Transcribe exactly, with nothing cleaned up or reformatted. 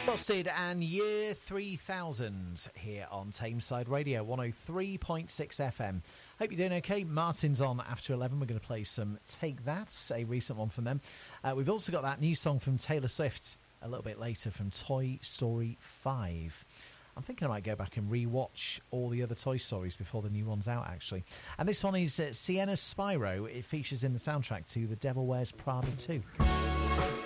Busted and Year three thousand here on Tameside Radio, one oh three point six F M. Hope you're doing okay. Martin's on after eleven. We're going to play some Take That, a recent one from them. Uh, we've also got that new song from Taylor Swift a little bit later from Toy Story five. I'm thinking I might go back and re-watch all the other Toy Stories before the new one's out, actually. And this one is uh, Sienna Spyro. It features in the soundtrack to The Devil Wears Prada two.